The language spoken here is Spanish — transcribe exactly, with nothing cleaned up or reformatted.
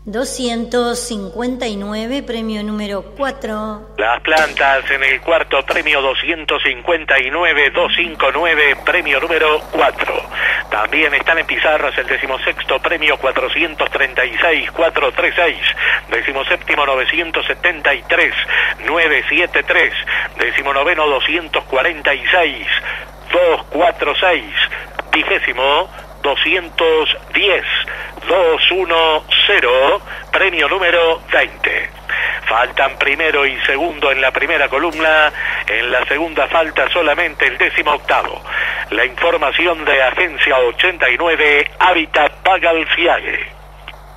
doscientos cincuenta y nueve, premio número cuatro. Las plantas en el cuarto premio doscientos cincuenta y nueve, doscientos cincuenta y nueve, premio número cuatro. También están en pizarras el decimosexto premio cuatrocientos treinta y seis, cuatrocientos treinta y seis, decimoséptimo novecientos setenta y tres, novecientos setenta y tres, decimonoveno doscientos cuarenta y seis, doscientos cuarenta y seis, vigésimo doscientos diez, doscientos diez, premio número veinte. Faltan primero y segundo en la primera columna, en la segunda falta solamente el décimo octavo. La información de Agencia ochenta y nueve, Hábitat Pagal Fiage.